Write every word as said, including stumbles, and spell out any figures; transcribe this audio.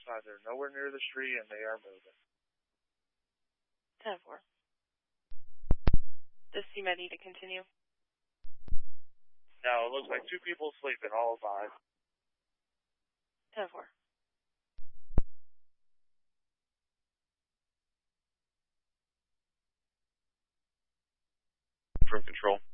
outside. They're nowhere near the street, and they are moving. ten four. Does C M E D need to continue? No, it looks like two people sleeping, all five. ten four. From control.